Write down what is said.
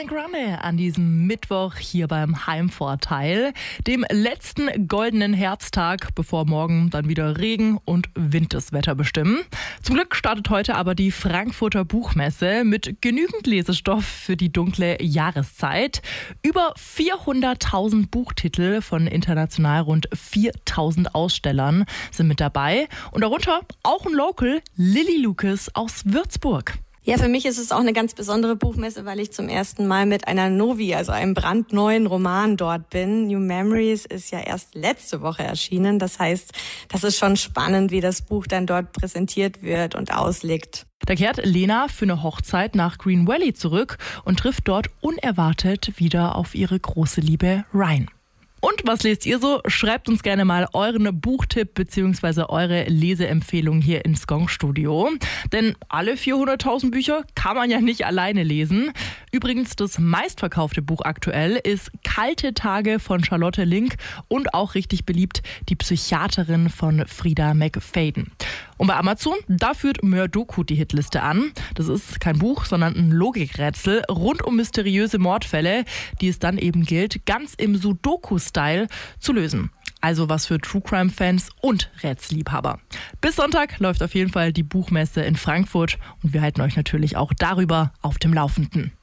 Granne an diesem Mittwoch hier beim Heimvorteil, dem letzten goldenen Herbsttag, bevor morgen dann wieder Regen und Wind das Wetter bestimmen. Zum Glück startet heute aber die Frankfurter Buchmesse mit genügend Lesestoff für die dunkle Jahreszeit. Über 400.000 Buchtitel von international rund 4.000 Ausstellern sind mit dabei und darunter auch ein Local, Lilly Lucas aus Würzburg. Ja, für mich ist es auch eine ganz besondere Buchmesse, weil ich zum ersten Mal mit einer Novi, also einem brandneuen Roman dort bin. New Memories ist ja erst letzte Woche erschienen. Das heißt, das ist schon spannend, wie das Buch dann dort präsentiert wird und auslegt. Da kehrt Lena für eine Hochzeit nach Green Valley zurück und trifft dort unerwartet wieder auf ihre große Liebe Ryan. Und was lest ihr so? Schreibt uns gerne mal euren Buchtipp bzw. eure Leseempfehlung hier ins Gong-Studio. Denn alle 400.000 Bücher kann man ja nicht alleine lesen. Übrigens, das meistverkaufte Buch aktuell ist Kalte Tage von Charlotte Link und auch richtig beliebt Die Psychiaterin von Frida McFadden. Und bei Amazon, da führt Mördoku die Hitliste an. Das ist kein Buch, sondern ein Logikrätsel rund um mysteriöse Mordfälle, die es dann eben gilt, ganz im Sudoku-Style zu lösen. Also was für True-Crime-Fans und Rätselliebhaber. Bis Sonntag läuft auf jeden Fall die Buchmesse in Frankfurt und wir halten euch natürlich auch darüber auf dem Laufenden.